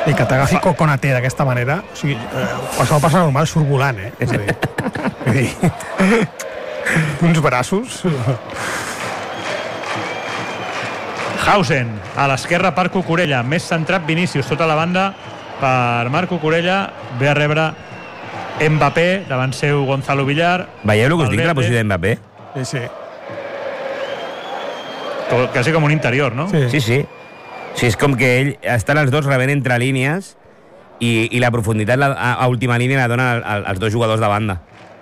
I que t'agafi Konaté d'aquesta manera, o sigui, qualsevol persona normal surt volant, és a dir, uns braços. Hausen, a l'esquerra per Cucurella, més centrat Vinícius, tota la banda per Marc Cucurella, ve a rebre Mbappé, davant seu Gonzalo Villar. Veieu el que us dic, la posició d'Mbappé? Sí. Quasi com un interior, no? Sí. Sí, és com que ell estan els dos rebent entre línies i la profunditat a última línia la dona als dos jugadors de banda.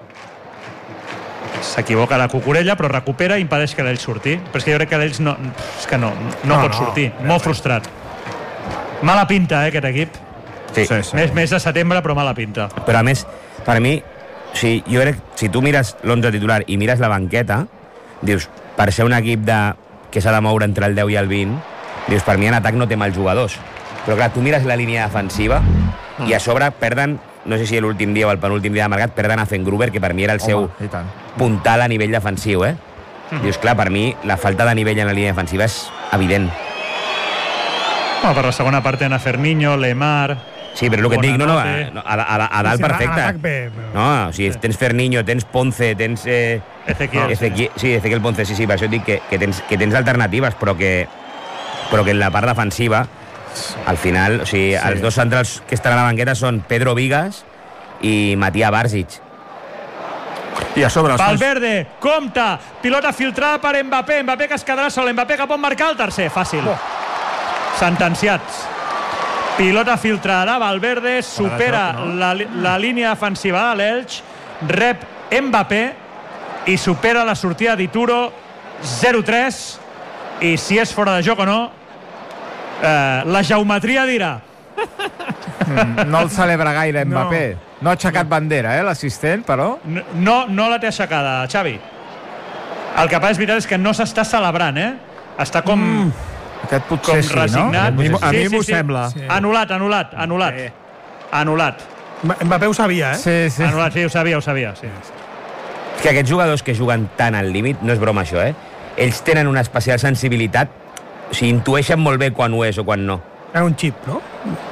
S'equivoca la Cucurella, però recupera i impedeix que l'Elx surti. Però és que jo crec que l'Elx no pot sortir. Molt frustrat. Mala pinta, aquest equip. Sí. Més de setembre, però mala pinta. Però a més, per mi, jo crec, si tu mires l'11 titular i mires la banqueta, dius, per ser un equip que s'ha de moure entre el 10 i el 20, dius, per mi en atac no té mals jugadors. Però clar, tu mires la línia defensiva i a sobre perden, no sé si l'últim dia o el penúltim dia de mercat, perden a Fengruber, que per mi era el seu puntal a nivell defensiu, Dius, clar, per mi la falta de nivell en la línia defensiva és evident. Per la segona part tenen a Ferninho, Lemar... Sí, però el que et dic, a dalt perfecte. No, o sigui, tens Ferninho, tens Ponce, tens... Ezequiel Ponce, sí, per això et dic que tens alternatives, però que en la part defensiva, al final, o sigui, els dos centrals que estan a la banqueta són Pedro Vigas i Matías Barsic. I a sobre... Valverde, compta, pilota filtrada per Mbappé que es quedarà sol, Mbappé que pot marcar el tercer, fàcil. Sentenciats. Pilota filtrada, Valverde supera la línia defensiva de l'Elx, rep Mbappé i supera la sortida d'Ituro, 0-3, i si és fora de joc o no, la geometria dirà. No el celebra gaire Mbappé. No ha aixecat bandera, l'assistent, però... No la té aixecada, Xavi. El que passa és veritat és que no s'està celebrant, Està com... Aquest potser sí, resignat. No? A mi m'ho sembla. Anul·lat. Mbappé ho sabia, Sí. Anul·lat, sí, ho sabia. Sí. És que aquests jugadors que juguen tan al límit, no és broma això, ells tenen una especial sensibilitat, o sigui, intueixen molt bé quan ho és o quan no. Era un xip, no?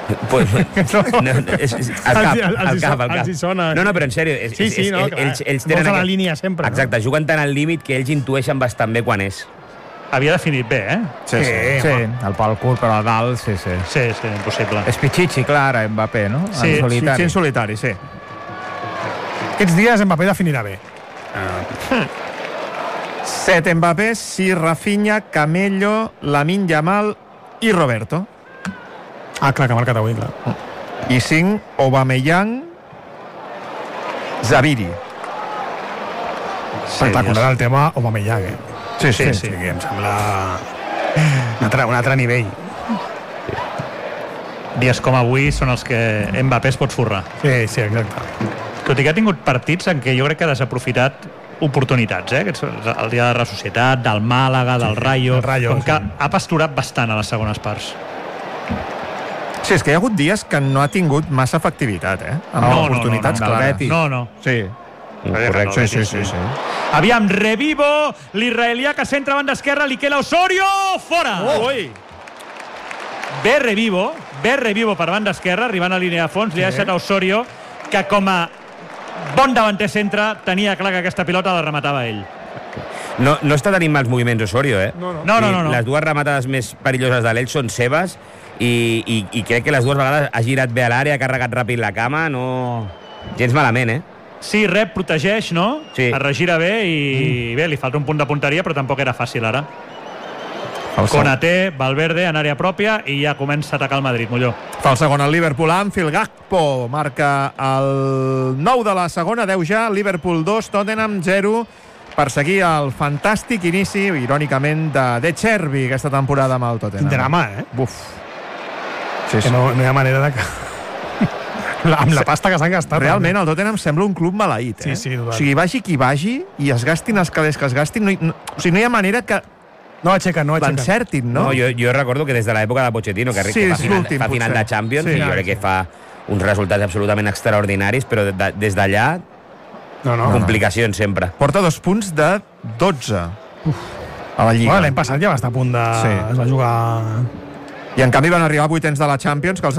Al cap. Els hi sona. No, però en sèrio, ells tenen... Vols a la línia sempre, Exacte, juguen tan al límit que ells intueixen bastant bé quan és. Havia definit bé, Sí, el pal curt, però a dalt, sí. Sí, impossible. És Pichichi, clar, Mbappé, no? Sí, en solitari, sí. Aquests dies Mbappé definirà bé. 7 Mbappé, 6 Rafinha, Camello, Lamine Yamal i Roberto. Clar, que ha marcat avui, clar. I 5 Aubameyang, Zaviri. Espectacular el tema Aubameyang, Sí. Em sembla un altre nivell. Dies com avui són els que Mbappé es pot forrar. Sí, exacte. Tot i que ha tingut partits en què jo crec que ha desaprofitat oportunitats, el dia de la Societat, del Màlaga, del Rayo, com que ha pasturat bastant a les segones parts. Sí, és que hi ha hagut dies que no ha tingut massa efectivitat, amb oportunitats clares. No. Sí. Correcte. Sí. Aviam, Revivo, l'israelià que centra banda esquerra, li queda Osorio, fora! Ve Revivo per banda esquerra, arribant a línia de fons, li ha deixat a Osorio, que com a bon davanter centre tenia clar que aquesta pilota la rematava ell. No està tenint mals moviments Osorio, No. Les dues rematades més perilloses de l'Elx són seves i crec que les dues vegades ha girat bé a l'àrea, ha carregat ràpid la cama, no... gens malament, Sí, rep, protegeix, no? Sí. Es regira bé i bé, li falta un punt de punteria, però tampoc era fàcil ara. Konaté, Valverde en àrea pròpia i ja comença a atacar el Madrid, Molló. Fa el segon el Liverpool, Anfield, Gakpo marca el 9 de la segona, 10 ja, Liverpool 2, Tottenham 0, per seguir el fantàstic inici, irònicament, de Chervi aquesta temporada amb el Tottenham. Quin drama, Buf. Sí. No hi ha manera de que... amb la pasta que s'han gastat. Realment, el Tottenham sembla un club maleït, Sí, o sigui, vagi qui vagi i es gastin els calés que es gastin, o sigui, no hi ha manera que no aixequen. l'encertin, no? Jo recordo que des de l'època de Pochettino, que fa final de Champions, i jo crec que fa uns resultats absolutament extraordinaris, però des d'allà complicacions sempre. Porta 2 punts de 12 a la Lliga. L'any passat ja va estar a punt de... Es va jugar... I en canvi van arribar a 8ens de la Champions, que els